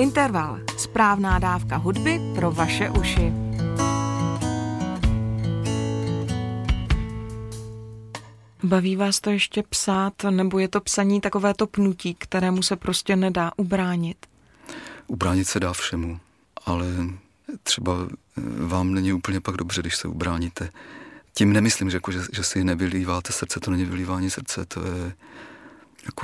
Interval. Správná dávka hudby pro vaše uši. Baví vás to ještě psát, nebo je to psaní takovéto pnutí, kterému se prostě nedá ubránit? Ubránit se dá všemu, ale třeba vám není úplně pak dobře, když se ubráníte. Tím nemyslím, že si nevylíváte srdce, to není vylívání srdce, to je jako,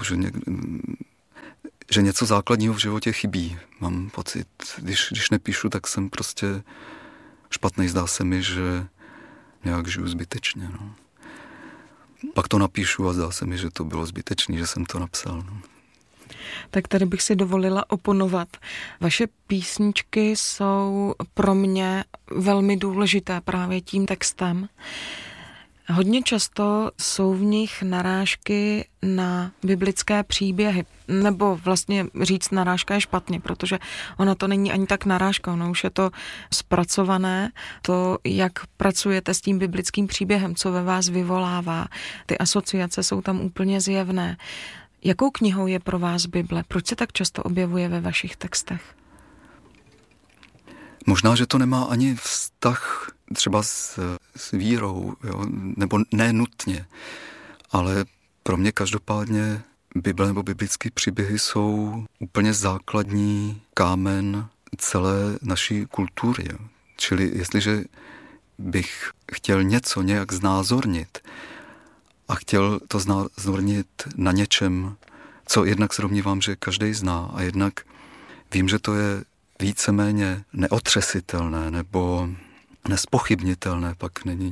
že něco základního v životě chybí. Mám pocit, když nepíšu, tak jsem prostě špatnej, zdá se mi, že nějak žiju zbytečně. No. Pak to napíšu a zdá se mi, že to bylo zbytečný, že jsem to napsal. No. Tak tady bych si dovolila oponovat. Vaše písničky jsou pro mě velmi důležité právě tím textem. Hodně často jsou v nich narážky na biblické příběhy. Nebo vlastně říct narážka je špatně, protože ona to není ani tak narážka, ono už je to zpracované. To, jak pracujete s tím biblickým příběhem, co ve vás vyvolává. Ty asociace jsou tam úplně zjevné. Jakou knihou je pro vás Bible? Proč se tak často objevuje ve vašich textech? Možná, že to nemá ani vztah třeba s vírou, jo? Nebo ne nutně, ale pro mě každopádně Bible nebo biblické příběhy jsou úplně základní kámen celé naší kultury. Jo? Čili jestliže bych chtěl něco nějak znázornit a chtěl to znázornit na něčem, co jednak se domnívám, že každý zná a jednak vím, že to je víceméně neotřesitelné nebo nespochybnitelné, pak není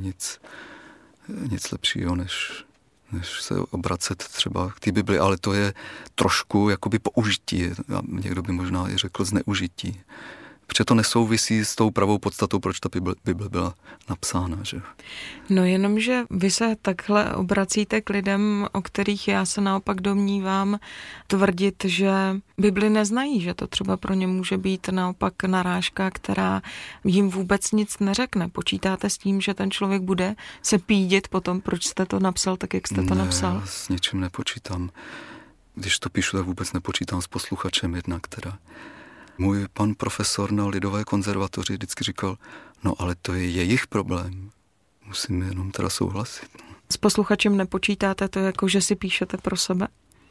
nic lepšího, než se obracet třeba k té Bibli, ale to je trošku jakoby použití, někdo by možná i řekl zneužití. Protože to nesouvisí s tou pravou podstatou, proč ta Bible byla napsána. Že? No jenomže vy se takhle obracíte k lidem, o kterých já se naopak domnívám tvrdit, že Bibli neznají, že to třeba pro ně může být naopak narážka, která jim vůbec nic neřekne. Počítáte s tím, že ten člověk bude se pídit potom, proč jste to napsal tak, jak jste to napsal? Ne, s ničím nepočítám. Když to píšu, tak vůbec nepočítám s posluchačem jednak teda. Můj pan profesor na Lidové konzervatoři vždycky říkal, no ale to je jejich problém. Musím jenom teda souhlasit. S posluchačem nepočítáte to jako, že si píšete pro sebe?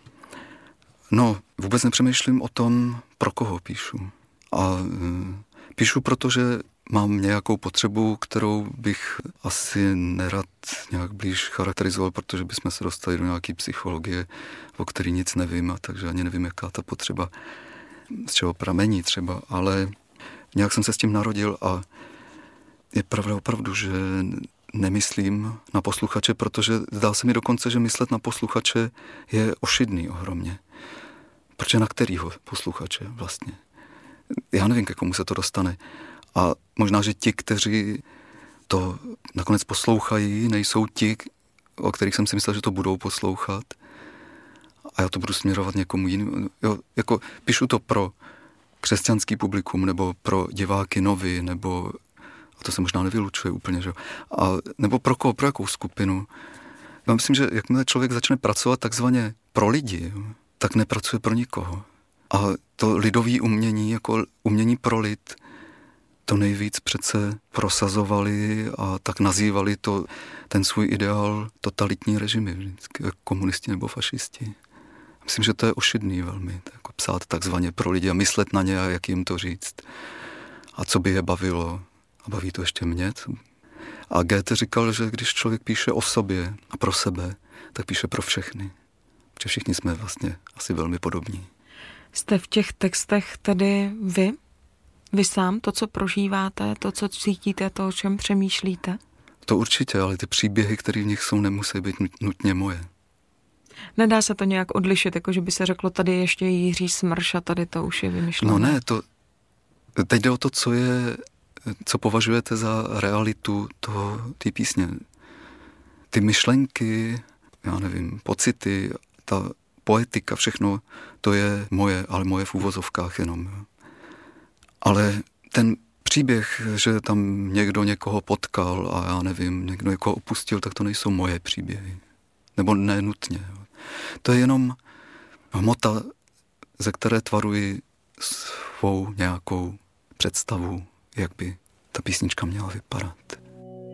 No, vůbec nepřemýšlím o tom, pro koho píšu. A píšu, protože mám nějakou potřebu, kterou bych asi nerad nějak blíž charakterizoval, protože bychom se dostali do nějaké psychologie, o který nic nevím, a takže ani nevím, jaká ta potřeba z čeho pramení třeba, ale nějak jsem se s tím narodil a je pravda opravdu, že nemyslím na posluchače, protože zdá se mi dokonce, že myslet na posluchače je ošidný ohromně. Protože na kterýho posluchače vlastně? Já nevím, ke komu se to dostane. A možná, že ti, kteří to nakonec poslouchají, nejsou ti, o kterých jsem si myslel, že to budou poslouchat. A já to budu směrovat někomu jinému. Jako píšu to pro křesťanský publikum, nebo pro diváky novy, nebo, a to se možná nevylučuje úplně, že? Nebo pro koho, pro jakou skupinu. Já myslím, že jakmile člověk začne pracovat takzvaně pro lidi, tak nepracuje pro nikoho. A to lidové umění, jako umění pro lid, to nejvíc přece prosazovali a tak nazývali to ten svůj ideál totalitní režimy, vždycky, komunisti nebo fašisti. Myslím, že to je ošidný velmi, jako psát takzvaně pro lidi a myslet na ně a jak jim to říct. A co by je bavilo. A baví to ještě mě. A Goethe říkal, že když člověk píše o sobě a pro sebe, tak píše pro všechny. Protože všichni jsme vlastně asi velmi podobní. Jste v těch textech tedy vy? Vy sám, to, co prožíváte, to, co cítíte, to, o čem přemýšlíte? To určitě, ale ty příběhy, které v nich jsou, nemusí být nutně moje. Nedá se to nějak odlišit, jako že by se řeklo, tady ještě Jiří Smrš a tady to už je vymyšlené. No ne, teď jde o to, co považujete za realitu té písně. Ty myšlenky, já nevím, pocity, ta poetika, všechno, to je moje, ale moje v úvozovkách jenom. Ale ten příběh, že tam někdo někoho potkal a já nevím, někdo někoho opustil, tak to nejsou moje příběhy. Nebo nenutně. To je jenom hmota, ze které tvaruji svou nějakou představu, jak by ta písnička měla vypadat.